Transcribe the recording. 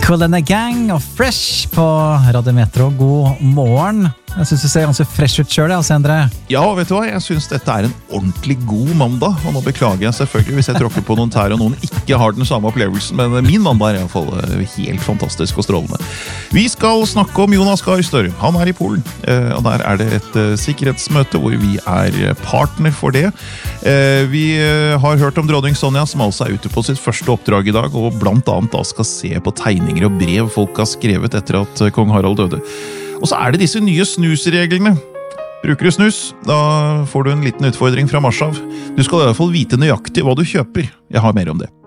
Cool and a Gang og Fresh på Radio Metro. God morgen. Jeg synes du ser ganske fresh ut selv, altså, Endre. Ja, vet du hva? Jeg synes dette en ordentlig god mandag, og nå beklager jeg selvfølgelig hvis jeg tråkker på noen tær og noen ikke har den samme opplevelsen, men min mandag I hvert fall helt fantastisk og strålende. Vi skal snakke om Jonas Gahr Støre. Han I Polen, og der det et sikkerhetsmøte hvor vi partner for det. Vi har hørt om dronning Sonja, som altså ute på sitt første oppdrag I dag, og blant annet da skal se på tegninger og brev folk har skrevet etter at kong Harald døde. Og så det disse nye snusreglene. Bruker du snus, da får du en liten utfordring fra mars av. Du skal I hvert fall vite nøyaktig hva du kjøper. Jeg har mer om det.